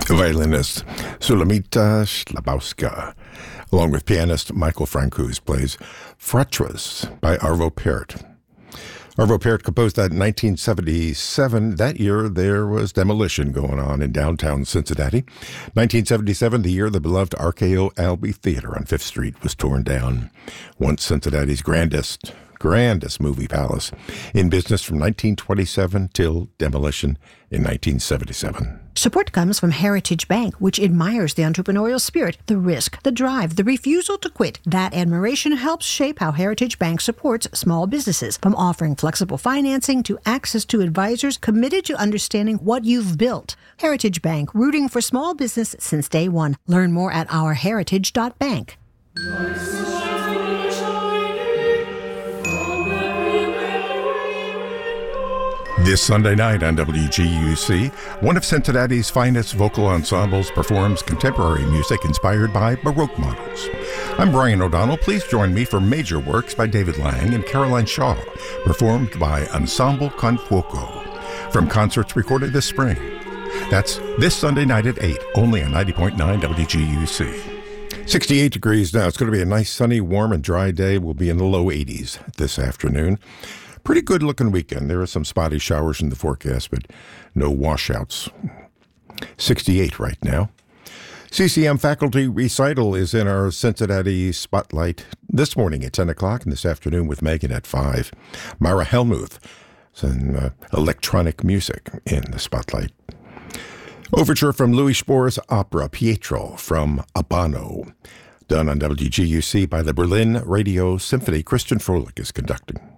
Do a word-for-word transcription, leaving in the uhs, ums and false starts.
violinist Sulamita Slabowska, along with pianist Michael Francouz, plays Fratras by Arvo Pärt. Arvo Pärt composed that in nineteen seventy-seven. That year, there was demolition going on in downtown Cincinnati. nineteen seventy-seven, the year the beloved R K O Albee Theater on Fifth Street was torn down. Once Cincinnati's grandest, grandest movie palace, in business from nineteen twenty-seven till demolition in nineteen seventy-seven. Support comes from Heritage Bank, which admires the entrepreneurial spirit, the risk, the drive, the refusal to quit. That admiration helps shape how Heritage Bank supports small businesses, from offering flexible financing to access to advisors committed to understanding what you've built. Heritage Bank, rooting for small business since day one. Learn more at our heritage dot bank. This Sunday night on W G U C, one of Cincinnati's finest vocal ensembles performs contemporary music inspired by Baroque models. I'm Brian O'Donnell. Please join me for major works by David Lang and Caroline Shaw, performed by Ensemble Con Fuoco, from concerts recorded this spring. That's this Sunday night at eight, only on ninety point nine W G U C. sixty-eight degrees now. It's going to be a nice, sunny, warm, and dry day. We'll be in the low eighties this afternoon. Pretty good looking weekend. There are some spotty showers in the forecast, but no washouts. sixty-eight right now. C C M faculty recital is in our Cincinnati spotlight this morning at ten o'clock and this afternoon with Megan at five. Mara Helmuth, some uh, electronic music in the spotlight. Overture from Louis Spohr's opera Pietro from Abano, done on W G U C by the Berlin Radio Symphony. Christian Froelich is conducting.